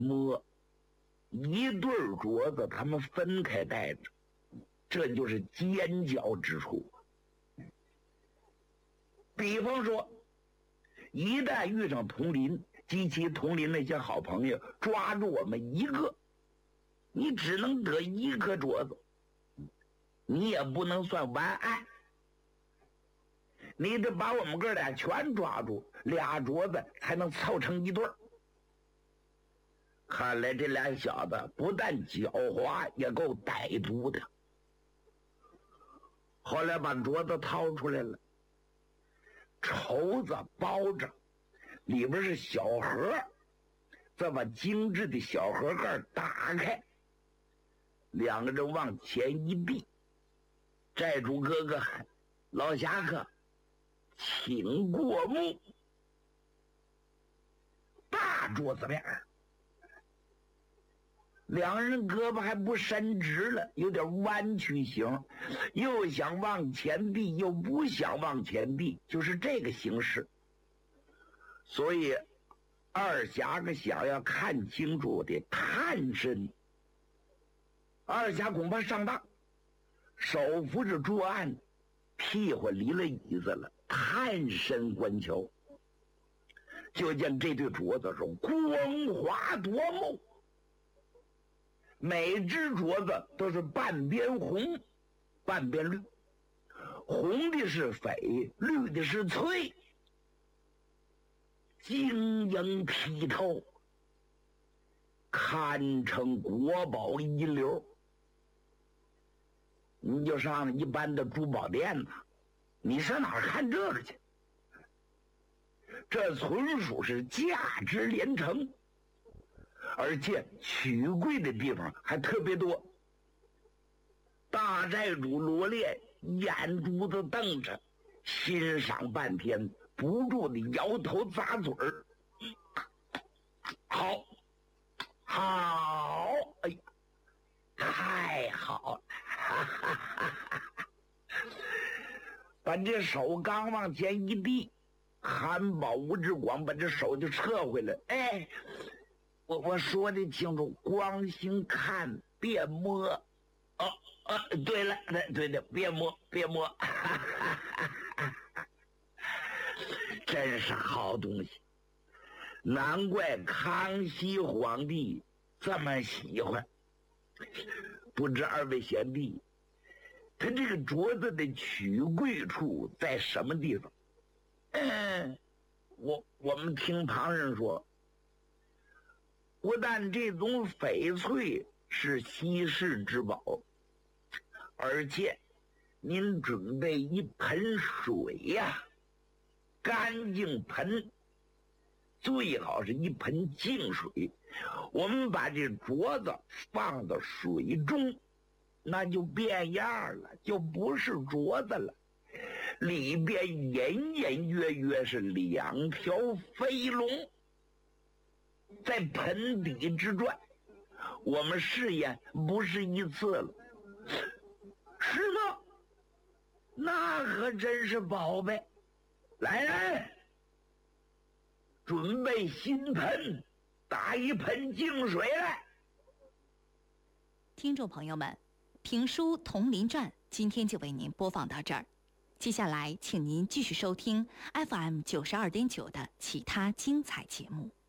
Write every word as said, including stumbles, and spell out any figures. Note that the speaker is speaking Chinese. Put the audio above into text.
摸，一对镯子他们分开戴着，这就是尖角之处。比方说，一旦遇上同林及其同林那些好朋友抓住我们一个，你只能得一颗镯子，你也不能算完案，你得把我们哥俩全抓住，俩镯子才能凑成一对儿。看来这俩小子不但狡猾，也够歹毒的。后来把镯子掏出来了，绸子包着，里边是小盒，再把精致的小盒盖打开，两个人往前一递，债主哥哥喊：“老侠客，请过目。”大桌子面儿，两人胳膊还不伸直了，有点弯曲形，又想往前递，又不想往前递，就是这个形式。所以二侠客想要看清楚的探身，二侠恐怕上当，手扶着桌案，屁股离了椅子了，探身观瞧，就见这对镯子是光滑夺目，每只镯子都是半边红半边绿，红的是翡，绿的是翠，晶莹剔透，堪称国宝一流。你就上一般的珠宝店呐，你上哪儿看这个去？这纯属是价值连城，而且取贵的地方还特别多。大债主罗烈眼珠子瞪着，欣赏半天，不住的摇头咂嘴儿。好，好，哎呀，太好了！哈哈哈哈，把这手刚往前一递，韩宝吴志广把这手就撤回来。哎，我我说的清楚，光心看别摸。哦哦，对了，对对的，别摸别摸，哈哈哈哈，真是好东西，难怪康熙皇帝这么喜欢。不知二位贤弟，他这个镯子的取贵处在什么地方？嗯，我我们听旁人说，不但这种翡翠是稀世之宝，而且您准备一盆水呀、啊，干净盆，最好是一盆净水。我们把这镯子放到水中，那就变样了，就不是镯子了。里边隐隐约约是两条飞龙在盆底之转。我们试验不是一次了。是吗？那可真是宝贝。来人，准备新盆，打一盆净水来。 听众朋友们，评书《铜陵传》今天就为您播放到这儿，接下来请您继续收听 F M 九十二点九的其他精彩节目。